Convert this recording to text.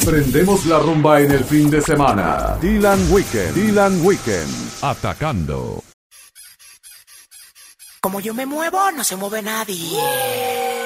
Prendemos la rumba en el fin de semana. Dylan Weekend, atacando. Como yo me muevo, no se mueve nadie.